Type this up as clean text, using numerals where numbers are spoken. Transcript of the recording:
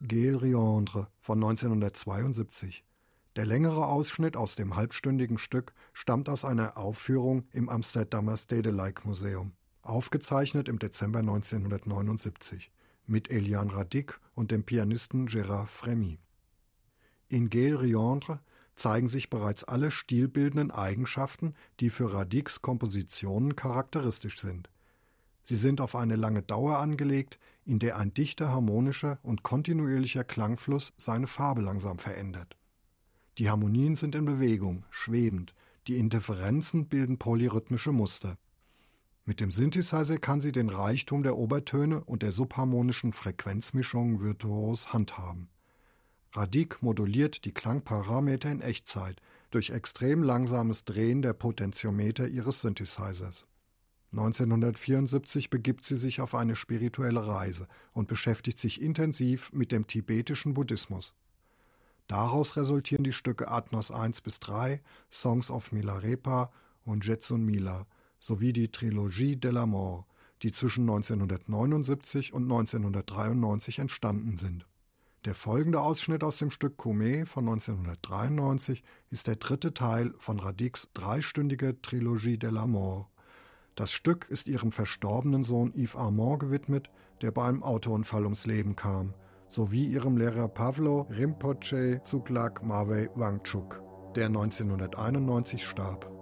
Gail Riondre von 1972. Der längere Ausschnitt aus dem halbstündigen Stück stammt aus einer Aufführung im Amsterdamer Stedelijk Museum, aufgezeichnet im Dezember 1979, mit Eliane Radic und dem Pianisten Gérard Frémy. In Gail Riondre zeigen sich bereits alle stilbildenden Eigenschaften, die für Radics Kompositionen charakteristisch sind. Sie sind auf eine lange Dauer angelegt, in der ein dichter, harmonischer und kontinuierlicher Klangfluss seine Farbe langsam verändert. Die Harmonien sind in Bewegung, schwebend, die Interferenzen bilden polyrhythmische Muster. Mit dem Synthesizer kann sie den Reichtum der Obertöne und der subharmonischen Frequenzmischungen virtuos handhaben. Radic moduliert die Klangparameter in Echtzeit durch extrem langsames Drehen der Potentiometer ihres Synthesizers. 1974 begibt sie sich auf eine spirituelle Reise und beschäftigt sich intensiv mit dem tibetischen Buddhismus. Daraus resultieren die Stücke Atnos 1-3, Songs of Milarepa und Jetsun Mila sowie die Trilogie de la Mort, die zwischen 1979 und 1993 entstanden sind. Der folgende Ausschnitt aus dem Stück Koumé von 1993 ist der dritte Teil von Radics dreistündiger Trilogie de la Mort. Das Stück ist ihrem verstorbenen Sohn Yves Armand gewidmet, der bei einem Autounfall ums Leben kam, sowie ihrem Lehrer Pavlo Rinpoche Tsuglak Mawey Wangchuk, der 1991 starb.